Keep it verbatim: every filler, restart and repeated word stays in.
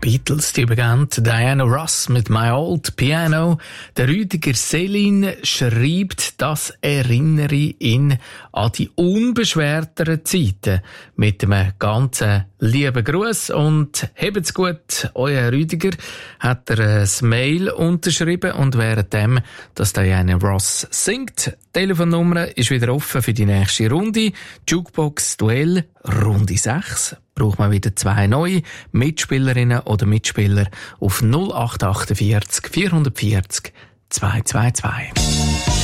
Beatles, die bekannt Diana Ross mit My Old Piano. Der Rüdiger Selin schreibt, das erinnere ihn an die unbeschwerteren Zeiten. Mit einem ganzen lieben Gruß und habt's gut. Euer Rüdiger hat er ein Mail unterschrieben und währenddem, dass Diana Ross singt, die Telefonnummer ist wieder offen für die nächste Runde. Jukebox Duell Runde sechs. Braucht man wieder zwei neue Mitspielerinnen oder Mitspieler auf null acht acht vier vier vier null zwei zwei zwei.